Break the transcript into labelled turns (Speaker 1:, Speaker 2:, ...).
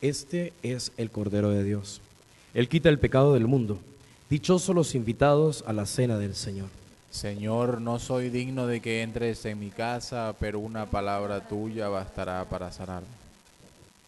Speaker 1: Este es el Cordero de Dios. Él quita el pecado del mundo. Dichosos los invitados a la cena del Señor.
Speaker 2: Señor, no soy digno de que entres en mi casa, pero una palabra tuya bastará para sanarme.